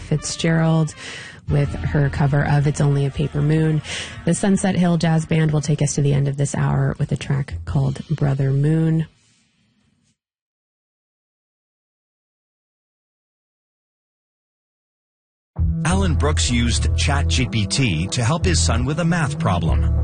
Fitzgerald with her cover of It's Only a Paper Moon. The Sunset Hill Jazz Band will take us to the end of this hour with a track called Brother Moon. Alan Brooks used ChatGPT to help his son with a math problem.